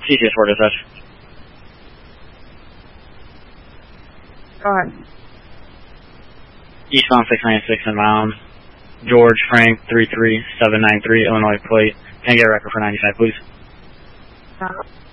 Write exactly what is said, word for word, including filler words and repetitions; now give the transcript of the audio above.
C C S four dispatch. Go ahead. Eastbound six ninety-six inbound. George Frank three three seven nine three, Illinois plate. Can I get a record for ninety-five, please? Uh,